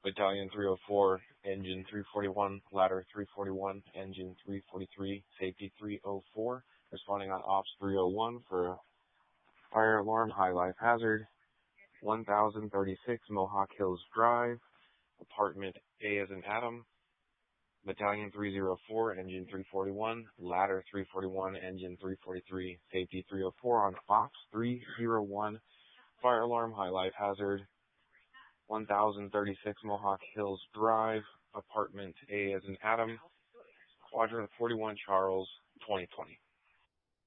Battalion 304, Engine 341, Ladder 341, Engine 343, Safety 304, responding on Ops 301 for a fire alarm, high life hazard, 1036 Mohawk Hills Drive, Apartment A as in Adam, Battalion 304, Engine 341, Ladder 341, Engine 343, Safety 304 on Ops 301, fire alarm, high life hazard, 1036 Mohawk Hills Drive, Apartment A as in Adam, Quadrant 41 Charles, 2020.